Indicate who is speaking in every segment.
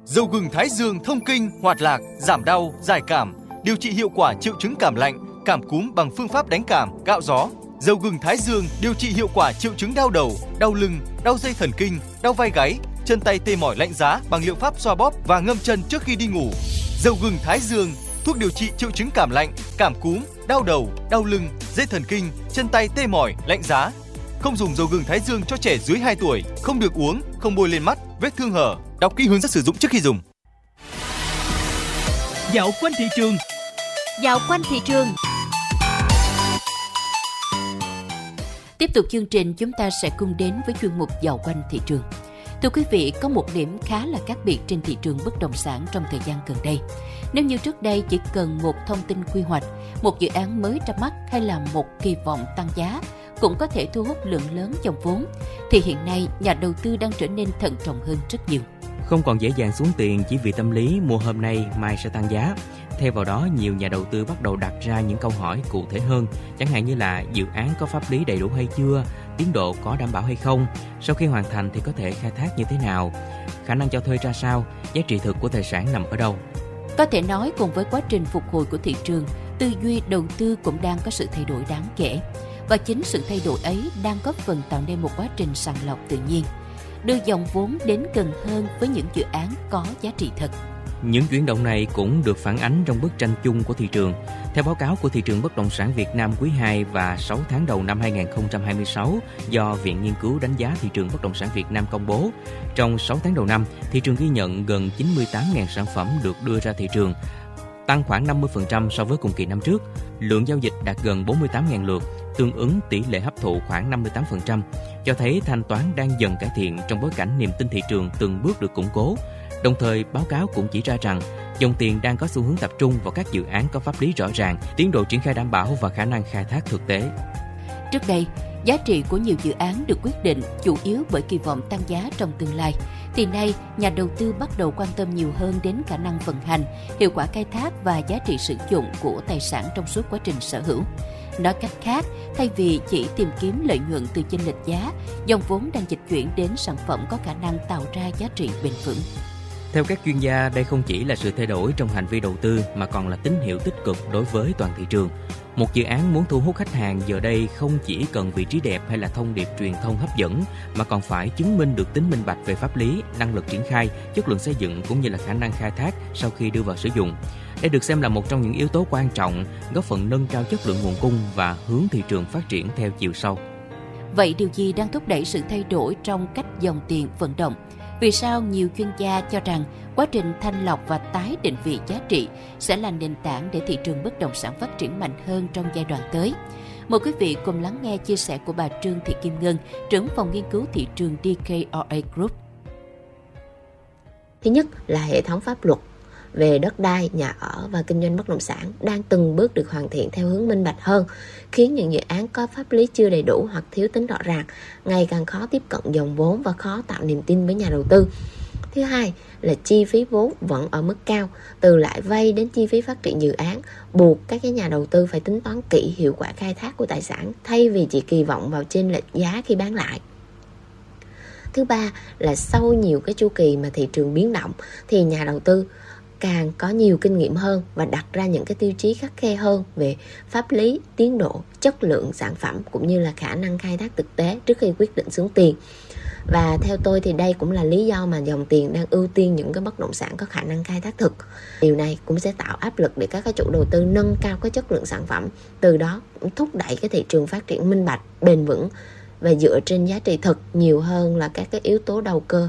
Speaker 1: Dầu gừng Thái Dương thông kinh, hoạt lạc, giảm đau, giải cảm, điều trị hiệu quả triệu chứng cảm lạnh, cảm cúm bằng phương pháp đánh cảm, gạo gió. Dầu gừng Thái Dương điều trị hiệu quả triệu chứng đau đầu, đau lưng, đau dây thần kinh, đau vai gáy, chân tay tê mỏi lạnh giá bằng liệu pháp xoa bóp và ngâm chân trước khi đi ngủ. Dầu gừng Thái Dương, thuốc điều trị triệu chứng cảm lạnh, cảm cúm, đau đầu, đau lưng, dây thần kinh, chân tay tê mỏi, lạnh giá. Không dùng dầu gừng Thái Dương cho trẻ dưới 2 tuổi, không được uống, không bôi lên mắt, vết thương hở. Đọc kỹ hướng dẫn sử dụng trước khi dùng.
Speaker 2: Dạo quanh thị trường.
Speaker 3: Dạo quanh thị trường. Tiếp tục chương trình, chúng ta sẽ cùng đến với chuyên mục Dạo quanh thị trường. Thưa quý vị, có một điểm khá là khác biệt trên thị trường bất động sản trong thời gian gần đây. Nếu như trước đây chỉ cần một thông tin quy hoạch, một dự án mới ra mắt hay là một kỳ vọng tăng giá cũng có thể thu hút lượng lớn dòng vốn, thì hiện nay nhà đầu tư đang trở nên thận trọng hơn rất nhiều.
Speaker 4: Không còn dễ dàng xuống tiền chỉ vì tâm lý mua hôm nay mai sẽ tăng giá. Thay vào đó, nhiều nhà đầu tư bắt đầu đặt ra những câu hỏi cụ thể hơn, chẳng hạn như là dự án có pháp lý đầy đủ hay chưa, tiến độ có đảm bảo hay không, sau khi hoàn thành thì có thể khai thác như thế nào, khả năng cho thuê ra sao, giá trị thực của tài sản nằm ở đâu.
Speaker 3: Có thể nói cùng với quá trình phục hồi của thị trường, tư duy đầu tư cũng đang có sự thay đổi đáng kể. Và chính sự thay đổi ấy đang góp phần tạo nên một quá trình sàng lọc tự nhiên, đưa dòng vốn đến gần hơn với những dự án có giá trị thật.
Speaker 4: Những chuyển động này cũng được phản ánh trong bức tranh chung của thị trường. Theo báo cáo của thị trường bất động sản Việt Nam quý 2 và 6 tháng đầu năm 2026 do Viện Nghiên cứu Đánh giá Thị trường Bất động sản Việt Nam công bố, trong 6 tháng đầu năm, thị trường ghi nhận gần 98.000 sản phẩm được đưa ra thị trường, tăng khoảng 50% so với cùng kỳ năm trước. Lượng giao dịch đạt gần 48.000 lượt, tương ứng tỷ lệ hấp thụ khoảng 58%, cho thấy thanh toán đang dần cải thiện trong bối cảnh niềm tin thị trường từng bước được củng cố. Đồng thời, báo cáo cũng chỉ ra rằng dòng tiền đang có xu hướng tập trung vào các dự án có pháp lý rõ ràng, tiến độ triển khai đảm bảo và khả năng khai thác thực tế.
Speaker 3: Trước đây, giá trị của nhiều dự án được quyết định chủ yếu bởi kỳ vọng tăng giá trong tương lai. Thì nay, nhà đầu tư bắt đầu quan tâm nhiều hơn đến khả năng vận hành, hiệu quả khai thác và giá trị sử dụng của tài sản trong suốt quá trình sở hữu. Nói cách khác, thay vì chỉ tìm kiếm lợi nhuận từ chênh lệch giá, dòng vốn đang dịch chuyển đến sản phẩm có khả năng tạo ra giá trị bền vững.
Speaker 4: Theo các chuyên gia, đây không chỉ là sự thay đổi trong hành vi đầu tư mà còn là tín hiệu tích cực đối với toàn thị trường. Một dự án muốn thu hút khách hàng giờ đây không chỉ cần vị trí đẹp hay là thông điệp truyền thông hấp dẫn, mà còn phải chứng minh được tính minh bạch về pháp lý, năng lực triển khai, chất lượng xây dựng cũng như là khả năng khai thác sau khi đưa vào sử dụng. Đây được xem là một trong những yếu tố quan trọng góp phần nâng cao chất lượng nguồn cung và hướng thị trường phát triển theo chiều sâu.
Speaker 3: Vậy điều gì đang thúc đẩy sự thay đổi trong cách dòng tiền vận động? Vì sao nhiều chuyên gia cho rằng quá trình thanh lọc và tái định vị giá trị sẽ là nền tảng để thị trường bất động sản phát triển mạnh hơn trong giai đoạn tới? Mời quý vị cùng lắng nghe chia sẻ của bà Trương Thị Kim Ngân, trưởng phòng nghiên cứu thị trường DKRA Group.
Speaker 5: Thứ nhất là hệ thống pháp luật về đất đai, nhà ở và kinh doanh bất động sản đang từng bước được hoàn thiện theo hướng minh bạch hơn, khiến những dự án có pháp lý chưa đầy đủ hoặc thiếu tính rõ ràng ngày càng khó tiếp cận dòng vốn và khó tạo niềm tin với nhà đầu tư. Thứ hai là chi phí vốn vẫn ở mức cao, từ lãi vay đến chi phí phát triển dự án, buộc các nhà đầu tư phải tính toán kỹ hiệu quả khai thác của tài sản thay vì chỉ kỳ vọng vào chênh lệch giá khi bán lại. Thứ ba là sau nhiều cái chu kỳ mà thị trường biến động thì nhà đầu tư càng có nhiều kinh nghiệm hơn và đặt ra những cái tiêu chí khắt khe hơn về pháp lý, tiến độ, chất lượng sản phẩm cũng như là khả năng khai thác thực tế trước khi quyết định xuống tiền. Và theo tôi thì đây cũng là lý do mà dòng tiền đang ưu tiên những cái bất động sản có khả năng khai thác thực. Điều này cũng sẽ tạo áp lực để các cái chủ đầu tư nâng cao cái chất lượng sản phẩm, từ đó cũng thúc đẩy cái thị trường phát triển minh bạch, bền vững và dựa trên giá trị thực nhiều hơn là các cái yếu tố đầu cơ.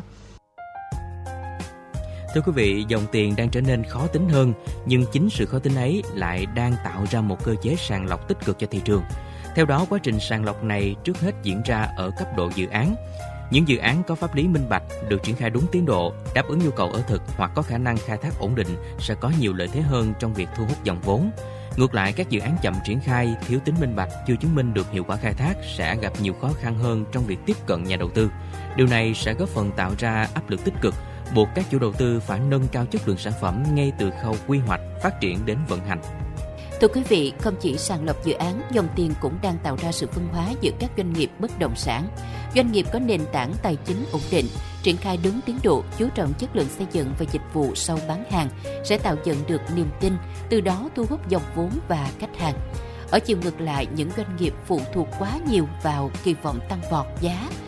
Speaker 4: Thưa quý vị, dòng tiền đang trở nên khó tính hơn, nhưng chính sự khó tính ấy lại đang tạo ra một cơ chế sàng lọc tích cực cho thị trường. Theo đó, quá trình sàng lọc này trước hết diễn ra ở cấp độ dự án. Những dự án có pháp lý minh bạch, được triển khai đúng tiến độ, đáp ứng nhu cầu ở thực hoặc có khả năng khai thác ổn định sẽ có nhiều lợi thế hơn trong việc thu hút dòng vốn. Ngược lại, các dự án chậm triển khai, thiếu tính minh bạch, chưa chứng minh được hiệu quả khai thác sẽ gặp nhiều khó khăn hơn trong việc tiếp cận nhà đầu tư. Điều này sẽ góp phần tạo ra áp lực tích cực, buộc các chủ đầu tư phải nâng cao chất lượng sản phẩm ngay từ khâu quy hoạch, phát triển đến vận hành.
Speaker 3: Thưa quý vị, không chỉ sàng lọc dự án, dòng tiền cũng đang tạo ra sự phân hóa giữa các doanh nghiệp bất động sản. Doanh nghiệp có nền tảng tài chính ổn định, triển khai đúng tiến độ, chú trọng chất lượng xây dựng và dịch vụ sau bán hàng sẽ tạo dựng được niềm tin, từ đó thu hút dòng vốn và khách hàng. Ở chiều ngược lại, những doanh nghiệp phụ thuộc quá nhiều vào kỳ vọng tăng vọt giá